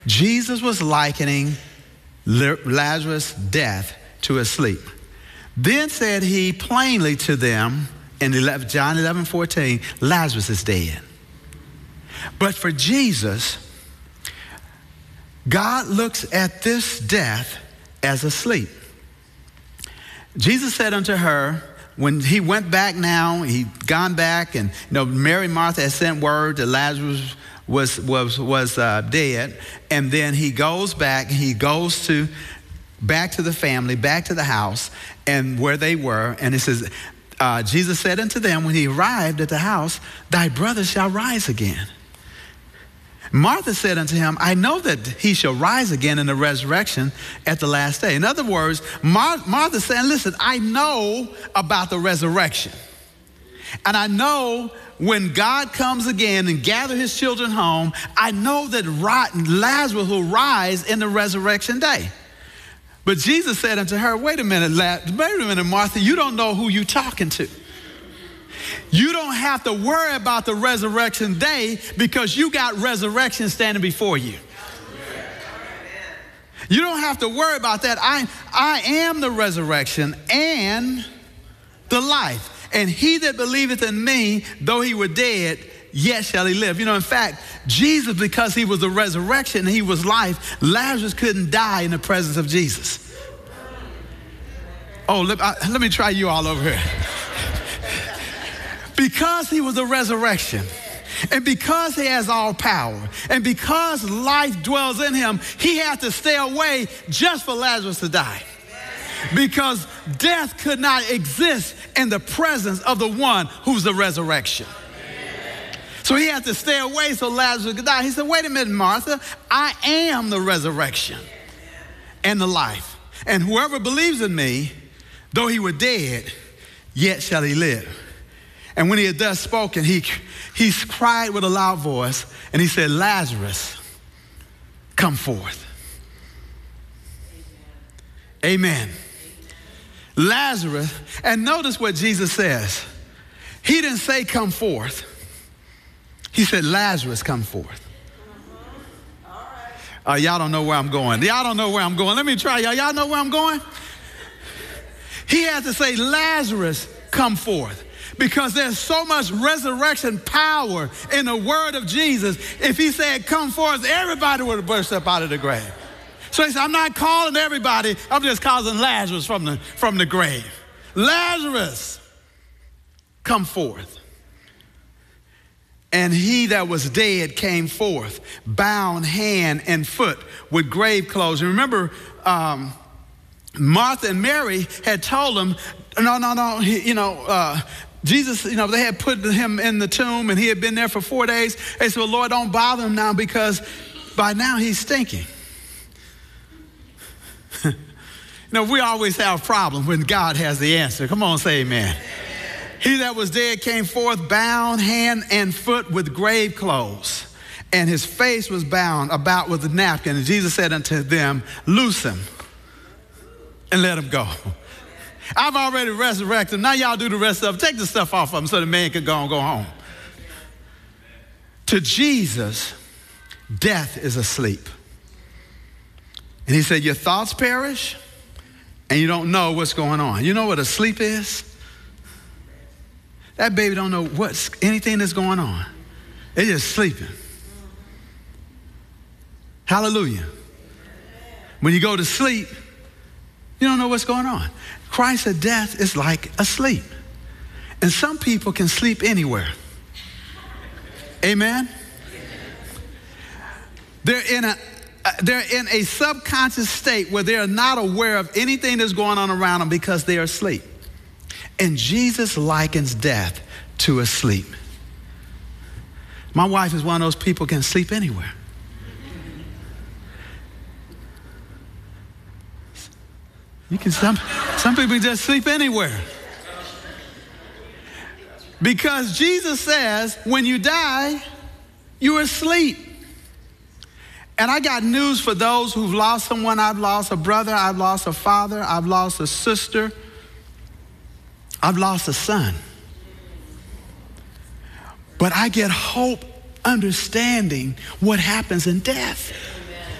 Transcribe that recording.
Jesus was likening Lazarus' death to a sleep. Then said he plainly to them in John 11:14, Lazarus is dead. But for Jesus, God looks at this death as a sleep. Jesus said unto her, when he went back now, he'd gone back, and Mary and Martha had sent word that Lazarus was dead, and then he goes back. He goes back to the family, back to the house, and where they were, and it says, Jesus said unto them when he arrived at the house, thy brother shall rise again. Martha said unto him, I know that he shall rise again in the resurrection at the last day. In other words, Martha said, listen, I know about the resurrection. And I know when God comes again and gather his children home, I know that Lazarus will rise in the resurrection day. But Jesus said unto her, wait a minute, Martha, you don't know who you're talking to. You don't have to worry about the resurrection day because you got resurrection standing before you. You don't have to worry about that. I am the resurrection and the life. And he that believeth in me, though he were dead, yet shall he live. In fact, Jesus, because he was the resurrection and he was life, Lazarus couldn't die in the presence of Jesus. Oh, let me try you all over here. Because he was the resurrection, and because he has all power, and because life dwells in him, he had to stay away just for Lazarus to die. Because death could not exist in the presence of the one who's the resurrection. So he had to stay away so Lazarus could die. He said, wait a minute, Martha, I am the resurrection and the life. And whoever believes in me, though he were dead, yet shall he live. And when he had thus spoken, he cried with a loud voice, and he said, Lazarus, come forth. Amen. Lazarus, and notice what Jesus says. He didn't say come forth. He said, Lazarus, come forth. Y'all don't know where I'm going. Y'all don't know where I'm going. Let me try y'all. Y'all know where I'm going? He had to say, Lazarus, come forth. Because there's so much resurrection power in the word of Jesus. If he said, come forth, everybody would have burst up out of the grave. So he said, I'm not calling everybody. I'm just calling Lazarus from the grave. Lazarus, come forth. And he that was dead came forth, bound hand and foot with grave clothes. And remember, Martha and Mary had told him, no, Jesus, they had put him in the tomb and he had been there for 4 days. They said, well, Lord, don't bother him now because by now he's stinking. We always have problems when God has the answer. Come on, say amen. He that was dead came forth, bound hand and foot with grave clothes, and his face was bound about with a napkin. And Jesus said unto them, loose him and let him go. I've already resurrected him. Now y'all do the rest of it. Take the stuff off of him so the man can go home. To Jesus, death is asleep. And he said, your thoughts perish and you don't know what's going on. You know what asleep is? That baby don't know anything that's going on. They're just sleeping. Hallelujah. When you go to sleep, you don't know what's going on. Christ said death is like asleep. And some people can sleep anywhere. Amen? They're in a subconscious state where they are not aware of anything that's going on around them because they are asleep. And Jesus likens death to a sleep. My wife is one of those people who can sleep anywhere. Some people just sleep anywhere. Because Jesus says, when you die, you're asleep. And I got news for those who've lost someone. I've lost a brother, I've lost a father, I've lost a sister, I've lost a son. But I get hope understanding what happens in death.